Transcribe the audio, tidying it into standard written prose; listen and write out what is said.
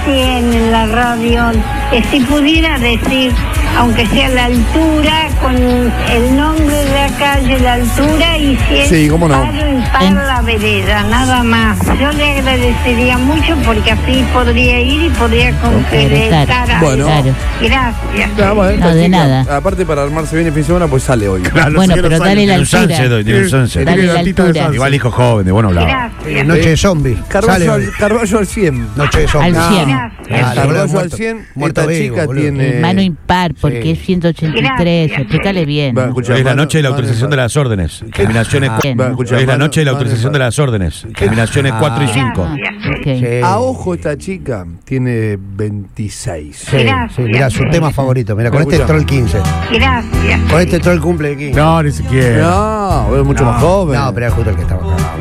recién en la radio, si pudiera decir, aunque sea la altura, con el nombre de la calle, la altura y si es Sí, cómo no. par o impar la vereda, nada más. Yo le agradecería mucho porque así podría ir y podría concretar algo. Bueno. Claro. Gracias. Ah, bueno, esta No, de chica, nada. Aparte para armarse bien el fin de semana, pues sale hoy. Bueno, pero dale la Tiene un sunset altura. hoy, tiene un sunset. Dale la gatita de altura. salsa. Igual hijo joven, de bueno hablaba. Gracias. Noche de zombie. Carballo al 100. Noche de zombie. Al 100. Gracias. Carballo al 100. Muerto Esta vivo, chica boludo. tiene... Mano impar, porque Sí. es 183. Gracias. Explícale bien. Va, ¿no? escucha, Hoy es la mano- noche de la mano autorización de impar. las órdenes. Terminaciones. Bien, Va, ¿no? escucha, Hoy es la mano- noche de la mano autorización de impar. las órdenes. Terminaciones 4 y 5. Gracias. Ok. Sí. A ojo esta chica tiene 26. Sí, Gracias. sí, mirá, su tema favorito. Mira, con este Escucha. troll 15. Gracias. Con este troll cumple 15. No, ni siquiera. No, es mucho más joven. No, pero es justo el que estaba acá.